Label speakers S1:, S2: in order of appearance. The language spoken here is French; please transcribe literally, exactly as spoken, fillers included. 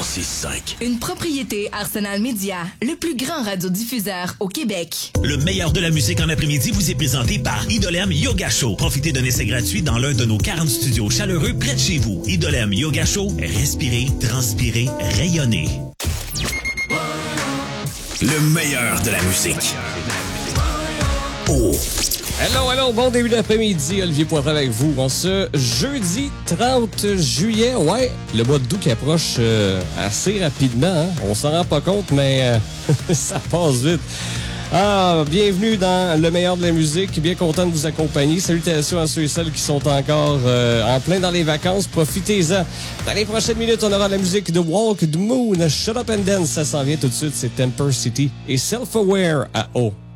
S1: six cinq.
S2: Une propriété Arsenal Media, le plus grand radiodiffuseur au Québec.
S3: Le meilleur de la musique en après-midi vous est présenté par Idolem Yoga Show. Profitez d'un essai gratuit dans l'un de nos quarante studios chaleureux près de chez vous. Idolem Yoga Show, respirez, transpirez, rayonnez.
S1: Le meilleur de la musique. Oh.
S4: Hello, hello, bon début d'après-midi, Olivier Poitras avec vous. En ce jeudi trente juillet, ouais, le mois d'août qui approche euh, assez rapidement, hein? On s'en rend pas compte, mais euh, ça passe vite. Ah, bienvenue dans le meilleur de la musique, bien content de vous accompagner. Salutations à ceux et celles qui sont encore euh, en plein dans les vacances, profitez-en. Dans les prochaines minutes, on aura la musique de Walk the Moon, Shut Up and Dance, ça s'en vient tout de suite, c'est Temper City et Self-Aware à O.